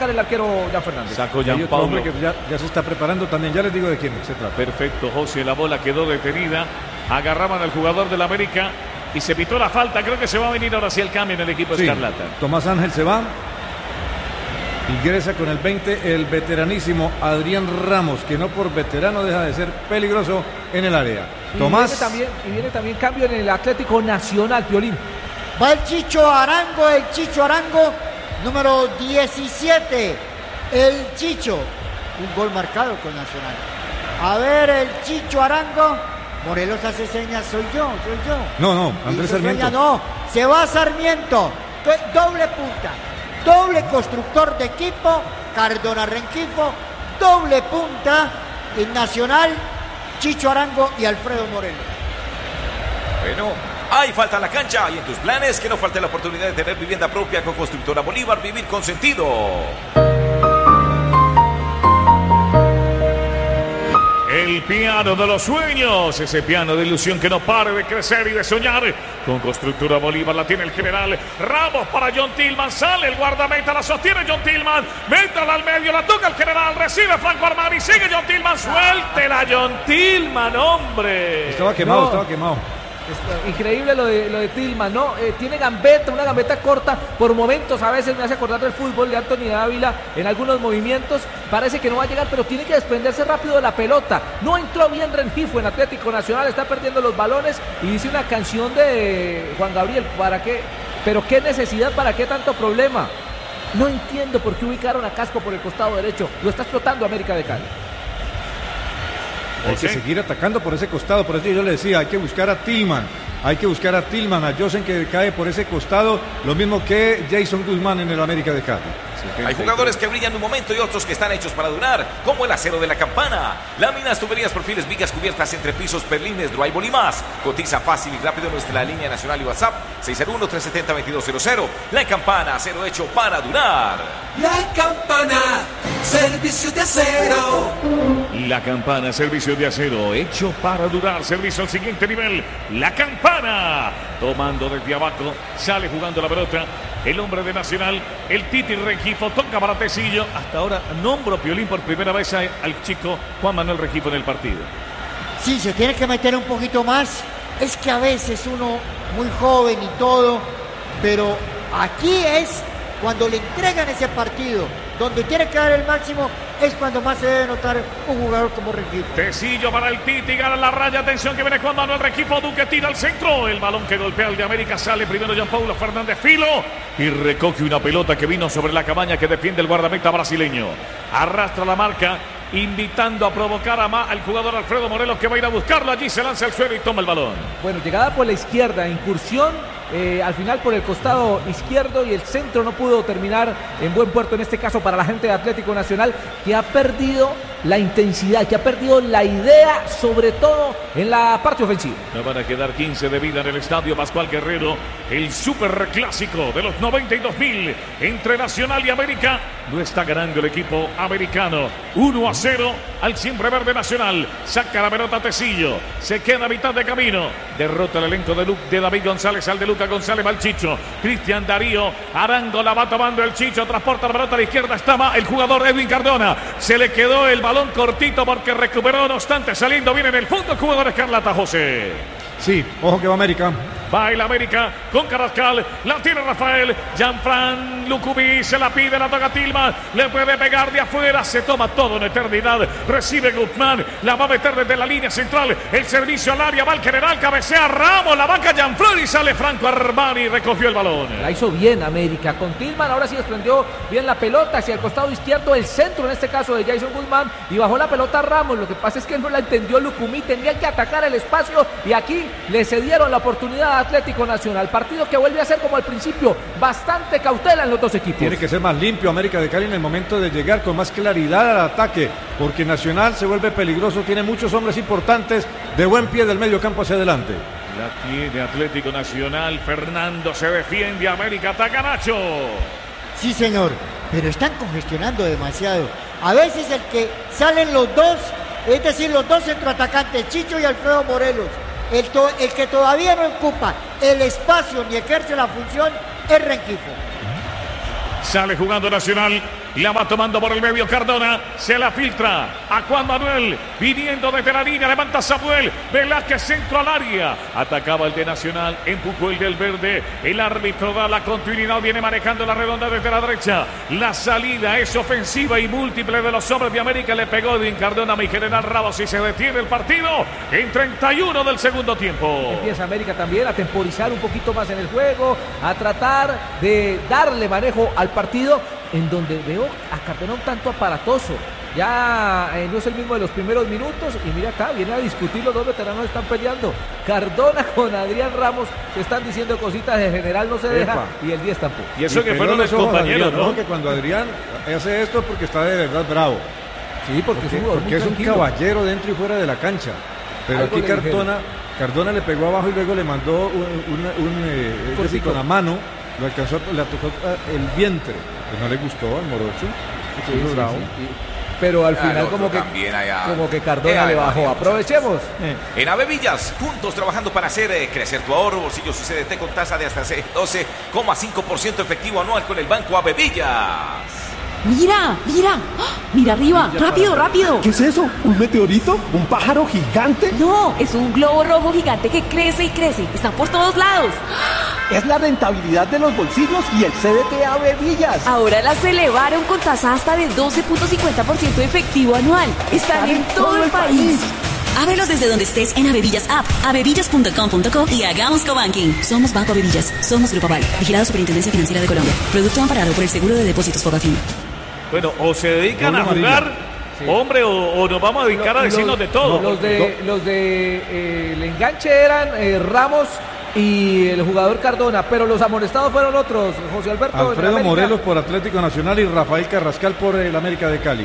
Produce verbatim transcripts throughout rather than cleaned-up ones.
el arquero Jan Fernández. Sacó Jan Paulo. Que ya, ya se está preparando también, ya les digo de quién se trata. Perfecto, José, la bola quedó detenida. Agarraban al jugador del América y se pitó la falta. Creo que se va a venir ahora sí el cambio en el equipo sí, escarlata. Tomás Ángel se va. Ingresa con el veinte el veteranísimo Adrián Ramos, que no por veterano deja de ser peligroso en el área. Y Tomás. Viene también, y viene también cambio en el Atlético Nacional, Piolín. Va el Chicho Arango, el Chicho Arango, número diecisiete. El Chicho, un gol marcado con Nacional. A ver, el Chicho Arango. Morelos hace señas, soy yo, soy yo. No, no, Andrés Sarmiento. Seña, no, se va Sarmiento. Doble punta. Doble constructor de equipo, Cardona Rengifo, doble punta en Nacional, Chicho Arango y Alfredo Morelos. Bueno, hay falta en la cancha y en tus planes que no falte la oportunidad de tener vivienda propia con Constructora Bolívar, vivir con sentido. El piano de los sueños, ese piano de ilusión que no pare de crecer y de soñar. Con Constructora Bolívar la tiene el general Ramos para John Tillman. Sale el guardameta, la sostiene John Tillman. Métala al medio, la toca el general. Recibe Franco Armani, sigue John Tillman. Suéltela John Tillman, hombre. Estaba quemado, No. estaba quemado. Es increíble lo de, lo de Tillman, ¿no? Eh, tiene gambeta, una gambeta corta, por momentos a veces me hace acordar del fútbol de Anthony Ávila en algunos movimientos, parece que no va a llegar, pero tiene que desprenderse rápido de la pelota. No entró bien Rengifo en Atlético Nacional, está perdiendo los balones y dice una canción de Juan Gabriel, ¿para qué? Pero qué necesidad, ¿para qué tanto problema? No entiendo por qué ubicaron a Casco por el costado derecho, lo está explotando América de Cali. Hay que seguir atacando por ese costado, por eso yo le decía, hay que buscar a Tillman, hay que buscar a Tillman, a Josen que cae por ese costado, lo mismo que Jason Guzmán en el América de Cali. Hay jugadores que brillan un momento y otros que están hechos para durar, como el acero de la Campana. Láminas, tuberías, perfiles, vigas cubiertas, entrepisos, perlines, drywall y más. Cotiza fácil y rápido en nuestra línea nacional y WhatsApp seis cero uno, tres siete cero, dos dos cero cero. La Campana, acero hecho para durar. La Campana, servicio de acero. La Campana, servicio de acero, hecho para durar, servicio al siguiente nivel. La Campana, tomando desde abajo, sale jugando la pelota. El hombre de Nacional, el Titi Rengifo, toca para Tecillo. Hasta ahora nombro Piolín por primera vez a, al chico Juan Manuel Rengifo en el partido. Sí, se tiene que meter un poquito más. Es que a veces uno muy joven y todo, pero aquí es cuando le entregan ese partido, donde tiene que dar el máximo, es cuando más se debe notar un jugador como Rengifo. Tecillo para el Titi, gana la raya, atención que viene Juan Manuel Rengifo, Duque tira al centro, el balón que golpea al de América, sale primero Jean Paulo Fernández Filo y recoge una pelota que vino sobre la cabaña que defiende el guardameta brasileño. Arrastra la marca, invitando a provocar a Ma, al jugador Alfredo Morelos que va a ir a buscarlo, allí se lanza al suelo y toma el balón. Bueno, llegada por la izquierda, incursión eh, al final por el costado izquierdo y el centro no pudo terminar en buen puerto, en este caso para la gente de Atlético Nacional, que ha perdido la intensidad, que ha perdido la idea, sobre todo en la parte ofensiva. No van a quedar quince de vida en el estadio Pascual Guerrero, el superclásico de los noventa y dos mil entre Nacional y América. No está ganando el equipo americano. uno a cero al siempre verde Nacional. Saca la pelota Tecillo, se queda a mitad de camino. Derrota el elenco de, Lu de David González al de Luca González, va el Chicho. Cristian Darío Arango la va tomando el Chicho, transporta la pelota a la izquierda, está el jugador Edwin Cardona. Se le quedó el balón cortito porque recuperó, no obstante, saliendo bien en el fondo el jugador Escarlata, José. Sí, ojo que va América. Va el América con Carrascal, la tiene Rafael, Gianfran Lucubí se la pide, la toca Tillman, le puede pegar de afuera, se toma todo en eternidad, recibe Guzmán, la va a meter desde la línea central, el servicio al área, va el general, cabecea Ramos, la vaca Gianfran y sale Franco Armani, recogió el balón. La hizo bien América con Tillman, ahora sí desprendió bien la pelota hacia el costado izquierdo, el centro en este caso de Jason Guzmán, y bajó la pelota Ramos, lo que pasa es que no la entendió Lucumí, tenía que atacar el espacio y aquí le cedieron la oportunidad a Atlético Nacional, partido que vuelve a ser como al principio, bastante cautela en los dos equipos. Tiene que ser más limpio América de Cali en el momento de llegar con más claridad al ataque, porque Nacional se vuelve peligroso, tiene muchos hombres importantes de buen pie del medio campo hacia adelante. La tiene Atlético Nacional, Fernando se defiende, América ataca Nacho. Sí, señor, pero están congestionando demasiado. A veces el que salen los dos, es decir, los dos centroatacantes, Chicho y Alfredo Morelos, el, to, el que todavía no ocupa el espacio ni ejerce la función es Rengifo. Sale jugando Nacional, La va tomando por el medio Cardona. Se la filtra a Juan Manuel. Viniendo desde la línea. Levanta Samuel. Velázquez centro al área. Atacaba el de Nacional. Empujó el del verde. El árbitro da la continuidad. Viene manejando la redonda desde la derecha. La salida es ofensiva y múltiple de los hombres de América. Le pegó Edwin Cardona a mi general Ramos y se detiene el partido en treinta y uno del segundo tiempo. Empieza América también a temporizar un poquito más en el juego, a tratar de darle manejo al partido, en donde veo a Cardona un tanto aparatoso. Ya eh, no es el mismo de los primeros minutos. Y mira acá, viene a discutir, los dos veteranos están peleando. Cardona con Adrián Ramos se están diciendo cositas, de general no se deja. Epa. Y el diez tampoco. Y eso Y que peló fueron los los ojos a compañeros, Adrián, ¿no? Que cuando Adrián hace esto es porque está de verdad bravo. Sí, porque, Porque, es un jugador porque muy es un tranquilo. caballero dentro y fuera de la cancha. Pero Algo aquí le dijeron. Cardona, Cardona le pegó abajo y luego le mandó un, un, un, eh, es decir, Cortico. con la mano, lo alcanzó, le tocó eh, el vientre. Pues no le gustó al morocho. Sí, Estuvo sí, bravo. sí, sí. Pero al Al final otro como que, también allá. como que Cardona Eh, le bajó. María, Aprovechemos. En Ave Villas, juntos trabajando para hacer eh, crecer tu ahorro, bolsillo C D T con tasa de hasta doce coma cinco por ciento efectivo anual con el Banco Ave Villas. Mira, mira, ¡ah! Mira arriba, rápido, rápido. ¿Qué es eso? ¿Un meteorito? ¿Un pájaro gigante? No, es un globo rojo gigante que crece y crece. Están por todos lados. Es la rentabilidad de los bolsillos y el C D T Ave Villas. Ahora las elevaron con tasa hasta de doce punto cincuenta por ciento efectivo anual. Están en todo el país. Ábrelos desde donde estés en Avevillas App, avevillas punto com punto co y hagamos cobanking. Somos Banco Avevillas, somos Grupo Aval, vigilado Superintendencia Financiera de Colombia. Producto amparado por el Seguro de Depósitos Fogafín. Bueno, o se dedican Doble a jugar, amarilla. Sí. hombre, o, o nos vamos a dedicar a Los- decirnos de todo. Los de, los de eh, el enganche eran eh, Ramos y el jugador Cardona, pero los amonestados fueron otros. José Alberto. en Alfredo América. Morelos por Atlético Nacional y Rafael Carrascal por el América de Cali.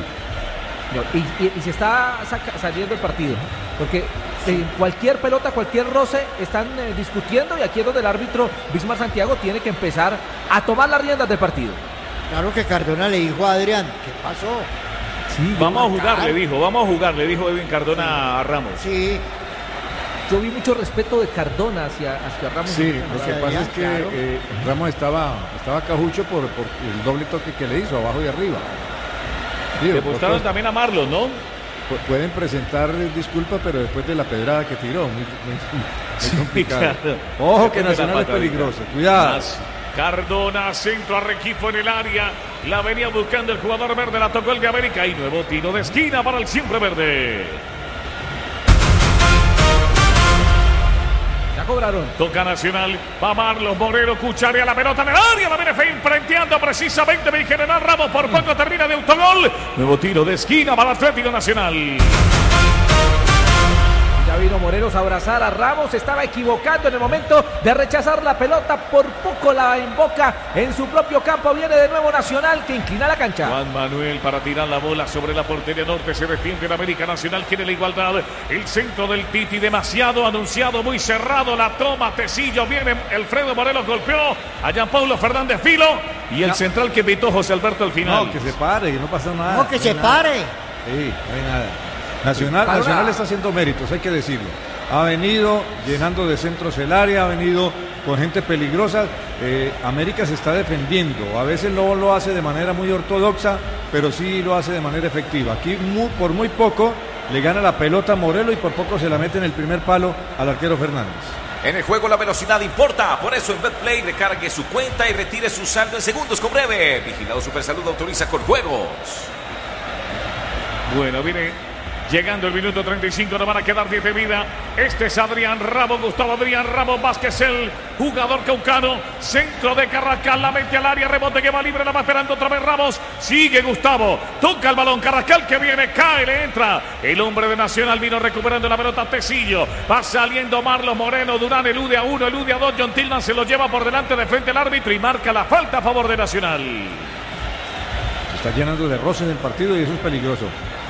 Y, y- y se está saca- saliendo el partido, porque en cualquier pelota, cualquier roce, están eh, discutiendo, y aquí es donde el árbitro Bismar Santiago tiene que empezar a tomar las riendas del partido. Claro que Cardona le dijo a Adrián, ¿qué pasó? Vamos a jugar, marcar. le dijo, vamos a jugar, le dijo Edwin Cardona a Ramos. Sí, Yo vi mucho respeto de Cardona hacia, hacia Ramos. Sí, lo que Adrián, pasa es que claro. eh, Ramos estaba, estaba cajucho por, por el doble toque que le hizo, abajo y arriba. Digo, Le gustaron otros también a Marlon, ¿no? pu- pueden presentar disculpas, pero después de la pedrada que tiró, muy, muy- muy complicado. claro. Ojo que Después de la Nacional es patadita. peligroso, cuidado. Más. Cardona, centro a Requifo en el área. La venía buscando el jugador verde, la tocó el de América. Y nuevo tiro de esquina para el siempre verde. Ya cobraron. Toca Nacional, va Marlos Moreno, cucharea la pelota en el área, la viene frenteando precisamente mi general Ramos, por poco termina de autogol. Nuevo tiro de esquina para Atlético Nacional. Ya vino Morelos a abrazar a Ramos, se estaba equivocando en el momento de rechazar la pelota, por poco la emboca en su propio campo. Viene de nuevo Nacional, que inclina la cancha. Juan Manuel para tirar la bola sobre la portería norte, se defiende en América Nacional, quiere la igualdad. El centro del Titi, demasiado anunciado, muy cerrado, la toma Tecillo, viene Alfredo Morelos, golpeó a Jean Paulo Fernández Filo. Y el central que pitó José Alberto al final. No, que se pare, que no pasa nada. no, que no se hay nada. pare. Sí, no hay nada. Nacional, Ahora- Nacional está haciendo méritos, hay que decirlo. Ha venido llenando de centros el área, ha venido con gente peligrosa. Eh, América se está defendiendo. A veces no lo hace de manera muy ortodoxa, pero sí lo hace de manera efectiva. Aquí muy- por muy poco le gana la pelota a Morelos y por poco se la mete en el primer palo al arquero Fernández. En el juego la velocidad importa, por eso en BetPlay recargue su cuenta y retire su saldo en segundos con breve. Vigilado Supersalud autoriza con juegos. Bueno, viene llegando el minuto treinta y cinco, nos van a quedar diez de vida. Este es Adrián Ramos, Gustavo Adrián Ramos Vázquez, el jugador caucano. Centro de Carrascal, la mete al área, rebote que va libre, la va esperando otra vez Ramos. Sigue Gustavo, toca el balón, Carrascal que viene, cae, le entra. El hombre de Nacional vino recuperando la pelota, Tecillo. Va saliendo Marlos Moreno, Durán elude a uno, elude a dos. John Tillman se lo lleva por delante de frente al árbitro y marca la falta a favor de Nacional. Se está llenando de roces el partido y eso es peligroso.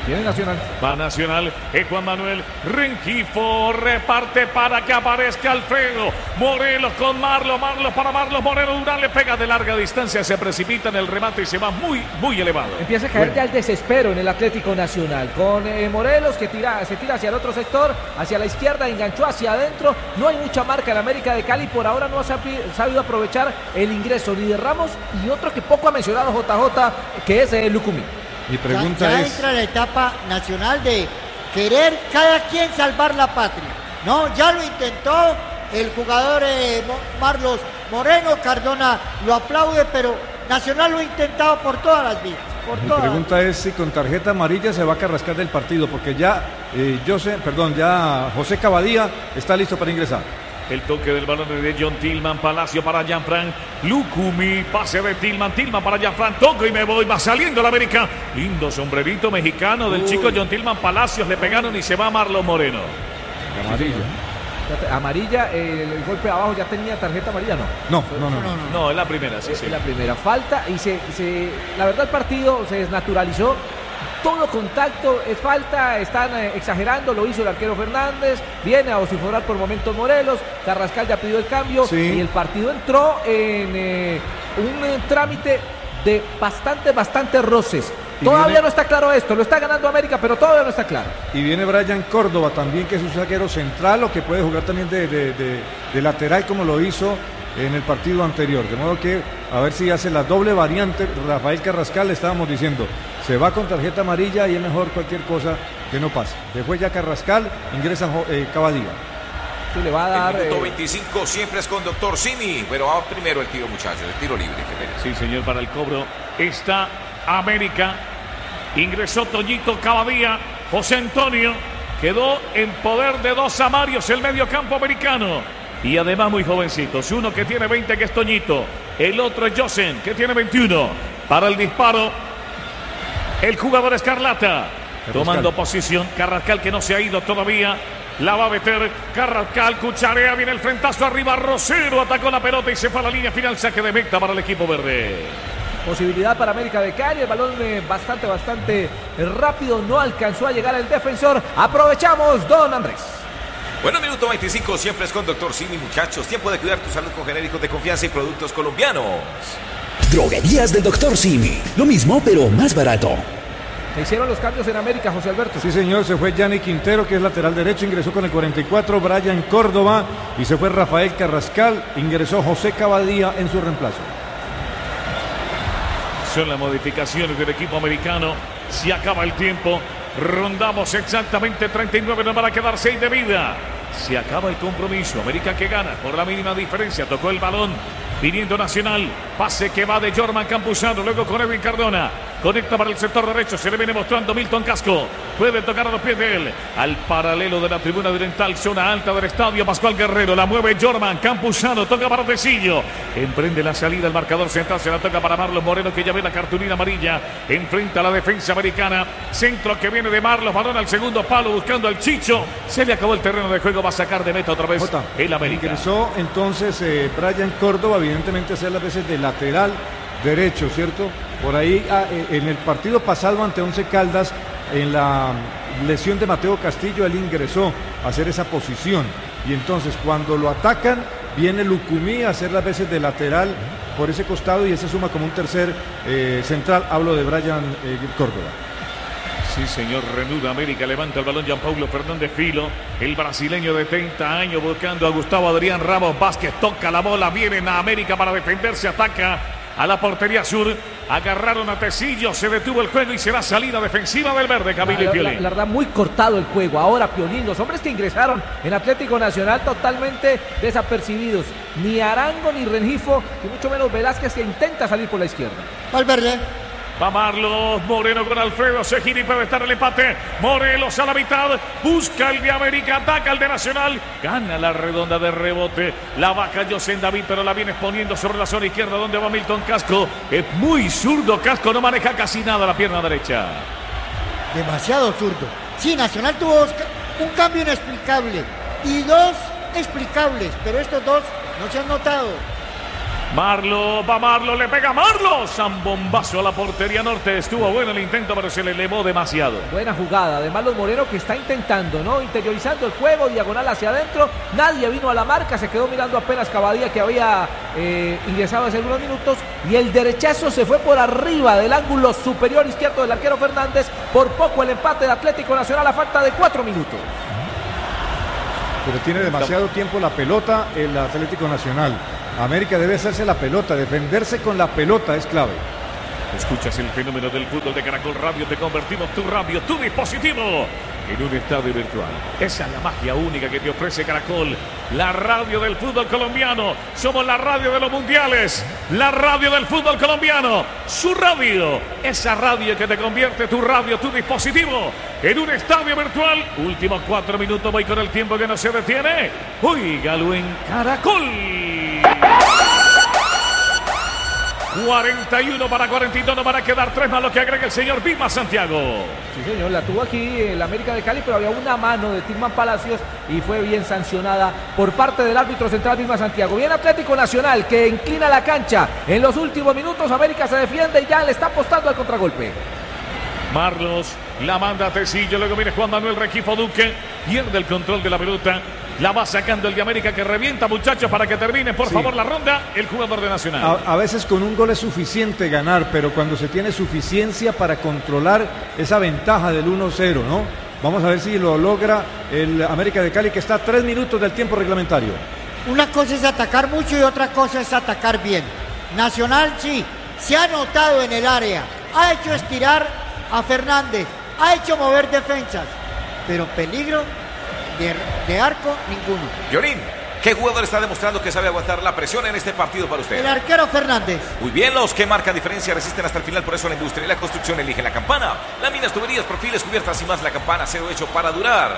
Tiene Nacional. Va Nacional, es Juan Manuel Rengifo, reparte para que aparezca Alfredo Morelos con Marlos, Marlos para Marlos, Moreno Durán le pega de larga distancia, se precipita en el remate y se va muy, muy elevado. Empieza a caer Bueno. ya el desespero en el Atlético Nacional, con eh, Morelos que tira, se tira hacia el otro sector, hacia la izquierda, enganchó hacia adentro, no hay mucha marca en América de Cali, por ahora no ha sabi- sabido aprovechar el ingreso ni de Ramos y otro que poco ha mencionado J J, que es eh, Lucumí. Mi pregunta ya, ya es... entra la etapa nacional de querer cada quien salvar la patria. No, ya lo intentó el jugador eh, Mo- Marlos Moreno, Cardona lo aplaude, pero Nacional lo ha intentado por todas las vías. Por Mi todas. pregunta es si con tarjeta amarilla se va a carrascar del partido, porque ya eh, Jose, perdón, ya José Cavadía está listo para ingresar. El toque del balón de John Tillman, Palacio para Jean-Franc Lucumí, pase de Tillman, Tillman para Jean-Franc, toco y me voy, va saliendo la América. Lindo sombrerito mexicano del Uy. chico John Tillman, Palacios le pegaron y se va Marlon Moreno. Amarilla. Amarilla, eh, el golpe de abajo ya tenía tarjeta amarilla, ¿no? No, no, no. no. No, es la primera, sí, sí. Es la primera falta y se, se, la verdad el partido se desnaturalizó. Todo contacto es falta, están eh, exagerando, lo hizo el arquero Fernández, viene a vociferar por momentos Morelos, Carrascal ya pidió el cambio Sí. y el partido entró en eh, un eh, trámite de bastante, bastante roces. Y Todavía viene- no está claro esto, lo está ganando América, pero todavía no está claro. Y viene Brian Córdoba también, que es un zaguero central, o que puede jugar también de, de- de- de lateral como lo hizo en el partido anterior. De modo que a ver si hace la doble variante. Rafael Carrascal, le estábamos diciendo, se va con tarjeta amarilla y es mejor cualquier cosa que no pase. Después ya Carrascal, ingresa eh, Cavadía. Sí, le va a dar... El minuto eh, veinticinco siempre es con Doctor Simi, pero va primero el tiro, muchachos, el tiro libre. qué pena. Sí, señor, para el cobro está América. Ingresó Toñito Cavadía, José Antonio. Quedó en poder de dos amarios el medio campo americano. Y además muy jovencitos. Uno que tiene veinte, que es Toñito. El otro es Josen, que tiene veintiuno. Para el disparo, el jugador Escarlata. Tomando posición, Carrascal, que no se ha ido todavía. La va a meter Carrascal, cucharea, viene el frentazo arriba, Rosero atacó la pelota y se fue a la línea final, saque de meta para el equipo verde. Posibilidad para América de Cali, el balón eh, bastante, bastante rápido, no alcanzó a llegar el defensor. Aprovechamos, don Andrés. Bueno, minuto veinticinco siempre es con Doctor Simi, muchachos. Tiempo de cuidar tu salud con genéricos de confianza y productos colombianos. Droguerías del doctor Simi. Lo mismo, pero más barato. Se hicieron los cambios en América, José Alberto. Sí, señor, se fue Gianni Quintero, que es lateral derecho, ingresó con el cuarenta y cuatro, Brian Córdoba, y se fue Rafael Carrascal, ingresó José Cavadía en su reemplazo. Son las modificaciones del equipo americano. Se acaba el tiempo. Rondamos exactamente treinta y nueve. Nos van a quedar seis de vida. Se acaba el compromiso. América que gana por la mínima diferencia. Tocó el balón. Viniendo Nacional. Pase que va de Jorman Campuzano. Luego con Edwin Cardona. Conecta para el sector derecho. Se le viene mostrando Milton Casco. Puede tocar a los pies de él. Al paralelo de la tribuna oriental. Zona alta del estadio. Pascual Guerrero. La mueve Jorman Campuzano. Toca para Tecillo. Emprende la salida. El marcador central se la toca para Marlos Moreno, que ya ve la cartulina amarilla. Enfrenta a la defensa americana. Centro que viene de Marlos. Balón al segundo palo buscando al Chicho. Se le acabó el terreno de juego. Va a sacar de meta otra vez Jota, el América. Ingresó entonces eh, Brian Córdoba, evidentemente hacer las veces de lateral derecho, ¿cierto? Por ahí ah, eh, en el partido pasado ante Once Caldas, en la lesión de Mateo Castillo, él ingresó a hacer esa posición. Y entonces cuando lo atacan, viene Lucumí a hacer las veces de lateral por ese costado y ese suma como un tercer eh, central. Hablo de Brian eh, Córdoba. Sí, señor, reanuda América, levanta el balón Gianpaulo Fernández Filo, el brasileño de treinta años buscando a Gustavo Adrián Ramos Vázquez, toca la bola, vienen a América para defenderse, ataca a la portería sur, agarraron a Tecillo, se detuvo el juego y será salida defensiva del verde, Camilo y La, Piolín. la- la verdad, muy cortado el juego. Ahora Piolín, los hombres que ingresaron en Atlético Nacional totalmente desapercibidos. Ni Arango ni Rengifo, y mucho menos Velázquez, que intenta salir por la izquierda. Valverde. Va Marlos Moreno con Alfredo, se gira y puede estar el empate. Morelos a la mitad, busca el de América, ataca el de Nacional, gana la redonda de rebote. La vaca José David, pero la viene exponiendo sobre la zona izquierda donde va Milton Casco. Es muy zurdo Casco, no maneja casi nada la pierna derecha. Demasiado zurdo. Sí, Nacional tuvo dos ca- un cambio inexplicable y dos explicables, pero estos dos no se han notado. Marlo, va Marlo, le pega Marlo. Zambombazo a la portería norte. Estuvo bueno el intento, pero se le elevó demasiado. Buena jugada de Marlos Moreno, que está intentando, ¿no? Interiorizando el juego, diagonal hacia adentro. Nadie vino a la marca, se quedó mirando apenas Cavadía, que había eh, ingresado hace algunos minutos. Y el derechazo se fue por arriba del ángulo superior izquierdo del arquero Fernández. Por poco el empate de Atlético Nacional a falta de cuatro minutos. Pero tiene demasiado tiempo la pelota el Atlético Nacional. América debe hacerse la pelota, defenderse con la pelota es clave. Escuchas el fenómeno del fútbol de Caracol Radio. Te convertimos tu radio, tu dispositivo, en un estadio virtual. Esa es la magia única que te ofrece Caracol, la radio del fútbol colombiano. Somos la radio de los mundiales, la radio del fútbol colombiano. Su radio, esa radio que te convierte tu radio, tu dispositivo, en un estadio virtual. Últimos cuatro minutos, voy con el tiempo que no se detiene. Óigalo en Caracol. cuarenta y uno para cuarenta y dos, no van a quedar tres más lo que agrega el señor Vilma Santiago. Sí, señor, la tuvo aquí el América de Cali, pero había una mano de Tilman Palacios y fue bien sancionada por parte del árbitro central Vilma Santiago. Bien Atlético Nacional, que inclina la cancha en los últimos minutos. América se defiende y ya le está apostando al contragolpe. Marlos la manda a Tecillo, luego viene Juan Manuel Requifo Duque, pierde el control de la pelota. La va sacando el de América, que revienta, muchachos, para que termine, por sí. favor, la ronda, el jugador de Nacional. A, a veces con un gol es suficiente ganar, pero cuando se tiene suficiencia para controlar esa ventaja del uno cero, ¿no? Vamos a ver si lo logra el América de Cali, que está a tres minutos del tiempo reglamentario. Una cosa es atacar mucho y otra cosa es atacar bien. Nacional, sí, se ha notado en el área, ha hecho estirar a Fernández, ha hecho mover defensas, pero peligro De, de arco, ninguno. Llorín, ¿qué jugador está demostrando que sabe aguantar la presión en este partido para usted? El arquero Fernández. Muy bien, los que marcan diferencia resisten hasta el final, por eso la industria y la construcción eligen la Campana. Láminas, tuberías, perfiles, cubiertas y más. La Campana, acero hecho para durar.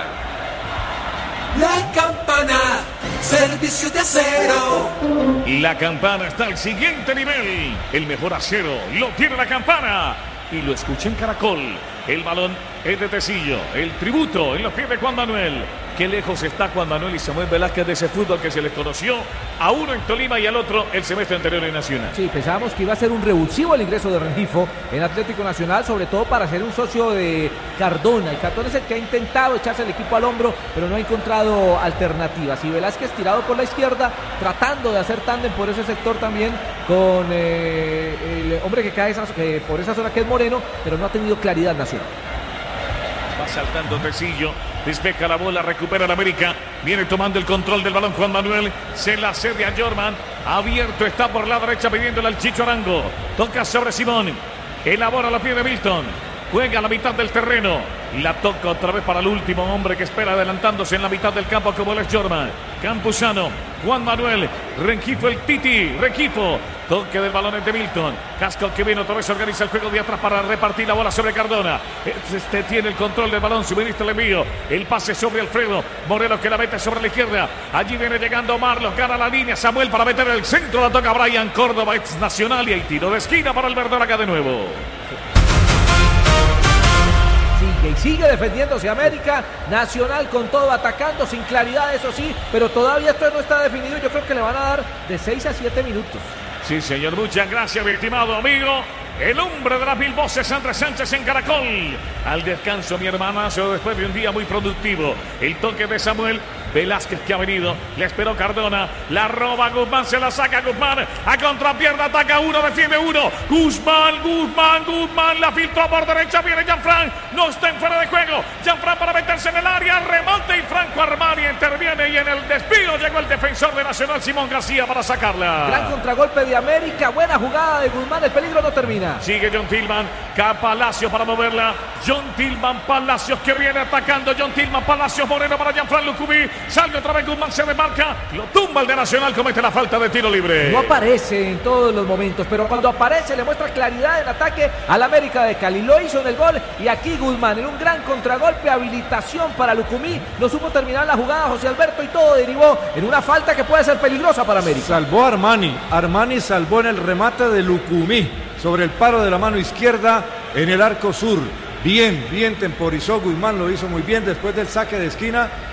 La Campana, servicio de acero. La Campana está al siguiente nivel. El mejor acero lo tiene la Campana. Y lo escucha en Caracol. El balón es de Tecillo. El tributo en los pies de Juan Manuel. Qué lejos está Juan Manuel y Samuel Velázquez de ese fútbol que se les conoció a uno en Tolima y al otro el semestre anterior en Nacional. Sí, pensábamos que iba a ser un revulsivo el ingreso de Rengifo en Atlético Nacional, sobre todo para ser un socio de Cardona. Y Cardona es el que ha intentado echarse el equipo al hombro, pero no ha encontrado alternativas. Y Velázquez tirado por la izquierda, tratando de hacer tándem por ese sector también con eh, el hombre que cae esa, eh, por esa zona, que es Moreno, pero no ha tenido claridad Nacional. Va saltando Tecillo, despeja la bola, recupera la América, viene tomando el control del balón Juan Manuel, se la cede a Jorman, abierto está por la derecha pidiéndole al Chicho Arango, toca sobre Simón, elabora la pie de Milton, juega a la mitad del terreno, la toca otra vez para el último hombre que espera adelantándose en la mitad del campo como es Jorman, Campuzano, Juan Manuel, Rengifo el Titi, Rengifo, toque del balón de Milton, Casco que viene otra vez, organiza el juego de atrás para repartir la bola sobre Cardona, este tiene el control del balón, suministra el envío, el pase sobre Alfredo, Moreno que la mete sobre la izquierda, allí viene llegando Marlos, gana la línea, Samuel para meter el centro, la toca Brian Córdoba, ex Nacional, y hay tiro de esquina para el Verdolaga de nuevo. Sigue y sigue defendiéndose América, Nacional con todo atacando, sin claridad eso sí, pero todavía esto no está definido. Yo creo que le van a dar de seis a siete minutos. Sí, señor, muchas gracias, mi estimado amigo. El hombre de las mil voces, Andrés Sánchez en Caracol. Al descanso, mi hermanazo, después de un día muy productivo. El toque de Samuel Velázquez que ha venido. Le esperó Cardona. La roba Guzmán, se la saca Guzmán. A contrapierna, ataca uno, defiende uno. Guzmán, Guzmán, Guzmán. La filtró por derecha, viene Jean-Franc. No está en fuera de juego. Jean-Franc para meterse en el área. Remate y Franco Armani interviene. Y en el desvío llegó el defensor de Nacional, Simón García, para sacarla. Gran contragolpe de América. Buena jugada de Guzmán. El peligro no termina. Sigue John Tillman, K. Palacios para moverla. John Tillman, Palacios que viene atacando. John Tillman, Palacios, Moreno para Jean-Franc Lucumí. Sale otra vez Guzmán, se desmarca. Lo tumba el de Nacional, comete la falta de tiro libre. No aparece en todos los momentos, pero cuando aparece le muestra claridad en ataque al América de Cali. Lo hizo en el gol y aquí Guzmán en un gran contragolpe, habilitación para Lucumí. No supo terminar la jugada José Alberto y todo derivó en una falta que puede ser peligrosa para América. Salvó a Armani. Armani salvó en el remate de Lucumí sobre el paro de la mano izquierda en el arco sur. Bien, bien temporizó Guzmán, lo hizo muy bien después del saque de esquina.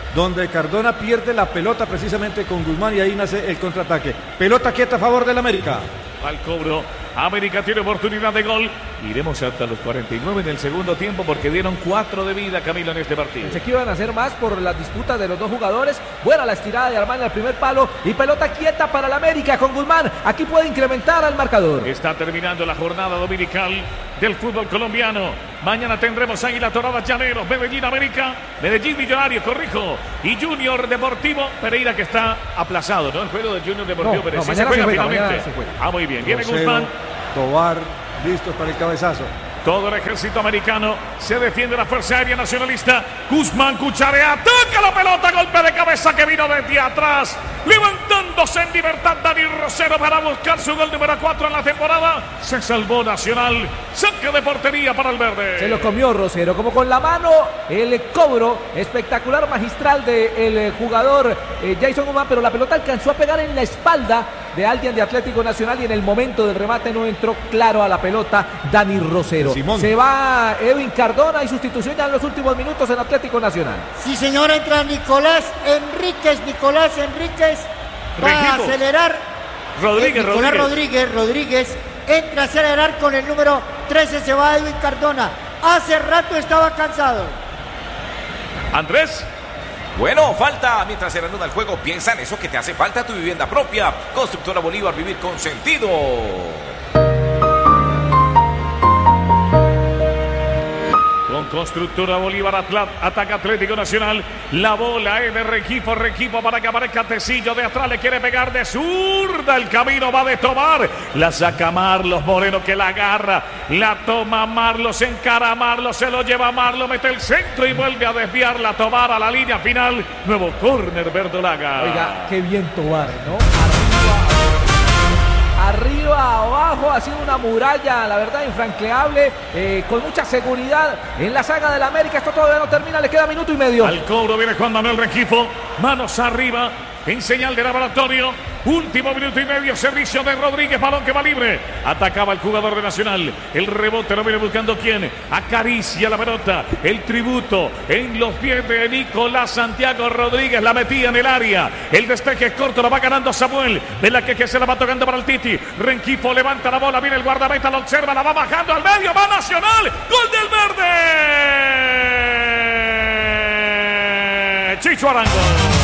donde Cardona pierde la pelota precisamente con Guzmán y ahí nace el contraataque. Pelota quieta a favor del América. Al cobro, América tiene oportunidad de gol. Iremos hasta los cuarenta y nueve en el segundo tiempo porque dieron cuatro de vida, Camilo, en este partido. Pensé que iban a hacer más por las disputas de los dos jugadores. Buena la estirada de Armani al primer palo y pelota quieta para el América con Guzmán. Aquí puede incrementar al marcador. Está terminando la jornada dominical del fútbol colombiano. Mañana tendremos Águila Dorada Llaneros, Medellín América, Medellín Millonarios, corrijo, y Junior Deportivo Pereira, que está aplazado, ¿no? El juego de Junior Deportivo No, Pereira. no, Sí se mañana juega se juega, finalmente. mañana se juega. Ah, muy bien. Viene Rosero, Guzmán. Tobar, listos para el cabezazo. Todo el ejército americano se defiende la Fuerza Aérea Nacionalista. Guzmán cucharea, toca la pelota, golpe de cabeza que vino desde atrás. Levantándose en libertad Dani Rosero para buscar su gol número cuatro en la temporada. Se salvó Nacional. Saque de portería para el verde. Se lo comió Rosero, como con la mano el cobro espectacular, magistral del jugador eh, Jason Guzmán, pero la pelota alcanzó a pegar en la espalda de alguien de Atlético Nacional y en el momento del remate no entró claro a la pelota Dani Rosero. Simón. Se va Edwin Cardona y sustitución ya en los últimos minutos en Atlético Nacional. Sí, señor, entra Nicolás Enríquez. Nicolás Enríquez va a Regito. acelerar. Rodríguez, Eh, Nicolás Rodríguez. Rodríguez, Rodríguez entra a acelerar con el número trece. Se va Edwin Cardona. Hace rato estaba cansado. Andrés. Bueno, falta. Mientras se reanuda el juego, piensa en eso que te hace falta, tu vivienda propia. Constructora Bolívar, vivir con sentido. Con Constructora Bolívar, Atlat, ataca Atlético Nacional. La bola es de Requifo, Requifo para que aparezca Tecillo de atrás. Le quiere pegar de zurda. El camino va de Tomar. La saca Marlos Moreno, que la agarra. La toma Marlos, encara a Marlos, se lo lleva a Marlos, mete el centro y vuelve a desviarla. Tomar a la línea final. Nuevo córner, Verdolaga. Oiga, qué bien Tobar, ¿no? Arriba, arriba, abajo, ha sido una muralla, la verdad, infranqueable, eh, con mucha seguridad en la saga del América. Esto todavía no termina, le queda minuto y medio. Al cobro viene Juan Manuel Requifo, manos arriba, en señal de laboratorio. Último minuto y medio, servicio de Rodríguez, balón que va libre. Atacaba el jugador de Nacional. El rebote lo viene buscando quién. Acaricia la pelota. El tributo en los pies de Nicolás Santiago Rodríguez. La metía en el área. El despeje es corto, lo va ganando Samuel. De la que, que se la va tocando para el Titi. Requifo levanta la bola, viene el guardameta, la observa, la va bajando al medio, va Nacional. Gol del verde. Chicho Arango.